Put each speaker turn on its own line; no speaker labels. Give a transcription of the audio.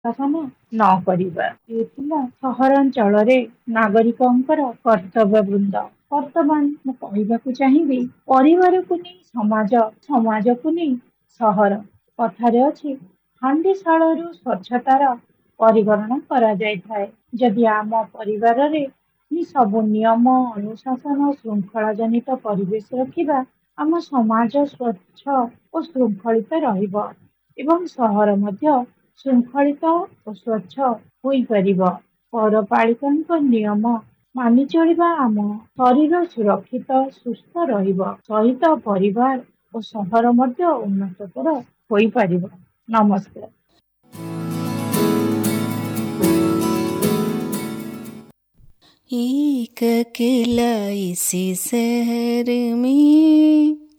ଶାସନ ନ କରିବା। ଏ ଥିଲା ସହରାଞ୍ଚଳରେ ନାଗରିକଙ୍କର କର୍ତ୍ତବ୍ୟ ବୃନ୍ଦ। ବର୍ତ୍ତମାନ ମୁଁ କହିବାକୁ ଚାହିଁବି ପରିବାରକୁ ନେଇ ସମାଜ, ସମାଜକୁ ନେଇ ସହର। କଥାରେ ଅଛି ହାଣ୍ଡିଶାଳରୁ ସ୍ୱଚ୍ଛତାର ପରିଗଣନା କରାଯାଇଥାଏ। ଯଦି ଆମ ପରିବାରରେ ସବୁ ନିୟମ, ଅନୁଶାସନ, ଶୃଙ୍ଖଳା ଜନିତ ପରିବେଶ ରଖିବା, ଆମ ସମାଜ ସ୍ୱଚ୍ଛ ଓ ଶୃଙ୍ଖଳିତ ରହିବ ଏବଂ ସହର ମଧ୍ୟ ଶୃଙ୍ଖଳିତ ଓ ସ୍ୱଚ୍ଛ ହୋଇପାରିବ। ପୌରପାଳିକାଙ୍କ ନିୟମ ମାନି ଚଳିବା ଆମ ଶରୀର ସୁରକ୍ଷିତ ସୁସ୍ଥ ରହିବ ସହିତ ପରିବାର ଓ ସହର ମଧ୍ୟ ଉନ୍ନତତର ହୋଇପାରିବ। ନମସ୍କାର।
एक अकेला इसी शहर में